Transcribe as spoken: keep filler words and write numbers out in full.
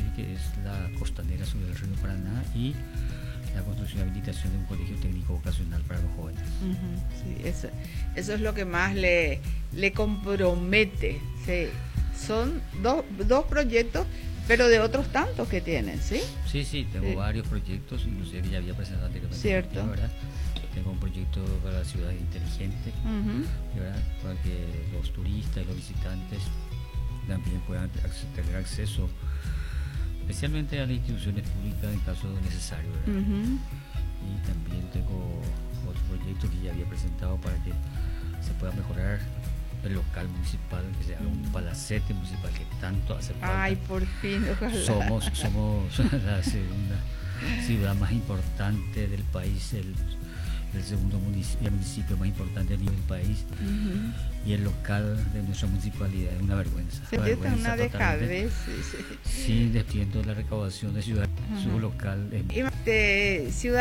que es la costanera sobre el río Paraná, y la construcción y habilitación de un colegio técnico vocacional para los jóvenes. Uh-huh, sí, eso, eso es lo que más le, le compromete. Sí. Son dos, dos proyectos, pero de otros tantos que tienen, ¿sí? Sí, sí, tengo sí. varios proyectos, inclusive que ya había presentado anteriormente. Cierto. ¿Verdad? Tengo un proyecto para la ciudad inteligente, uh-huh. ¿verdad? Para que los turistas y los visitantes también puedan tener acceso, especialmente a las instituciones públicas en caso necesario, ¿verdad? Uh-huh. Y también tengo otro proyecto que ya había presentado para que se pueda mejorar el local municipal, que se haga un palacete municipal que tanto hace falta. Ay, por fin, ojalá. Somos, somos la segunda ciudad más importante del país, el, el segundo municipio, el municipio más importante a nivel del país, uh-huh. y el local de nuestra municipalidad es una vergüenza. Se vergüenza una dejadez. Sí, sí. sí, despidiendo la recaudación de ciudad, uh-huh. su local. Es... De ciudad